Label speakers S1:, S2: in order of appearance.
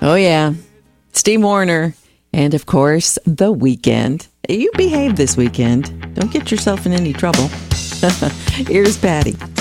S1: Oh, yeah. Steve Wariner. And, of course, The Weeknd. You behave this weekend. Don't get yourself in any trouble. Here's Patty.